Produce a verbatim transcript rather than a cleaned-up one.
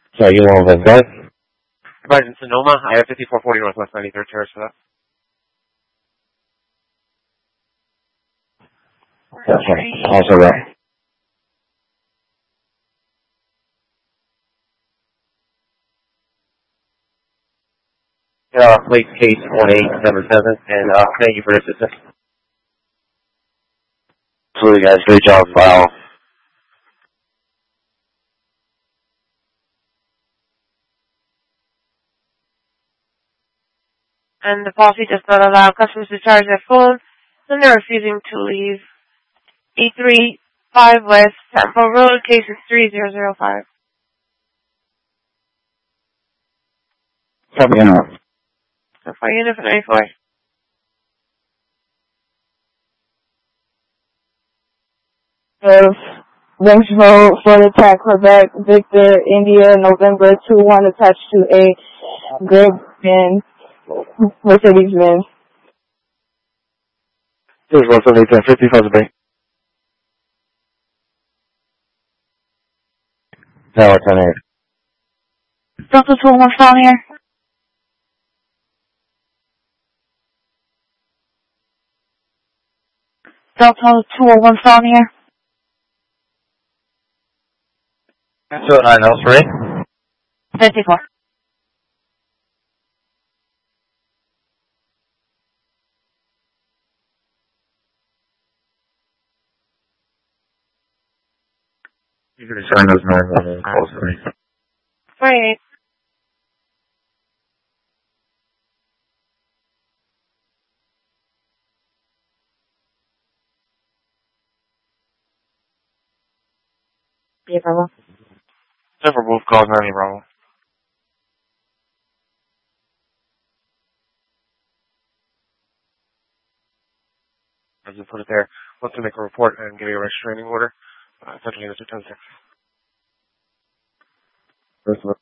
So you want to go? Right in Sonoma, I have fifty-four forty Northwest ninety-third Terrace for that. Okay, also right. Uh, late case one eight seven seven, and uh, thank you for your assistance. Absolutely, guys. Great job. Wow. And the policy does not allow customers to charge their phone, and they're refusing to leave. eight three five West Temple Road, case is three zero zero five. Copy in. So for unit for ninety-four. Of Lynch Road for the attack, Quebec, Victor, India, November two one, attached to a good bin, Mercedes Benz. Here's one seventy ten fifty for the bank. Tower ten eight. Delta two one one phone here. Delta two one one phone here. two nine oh three. fifty-four. You can assign those nine one one calls to me. forty-eight. Yeah, Bravo. Several both calls, not any problem. I just put it there. Let's make a report and give you a restraining order. Uh, essentially, it's a ten six. First of all,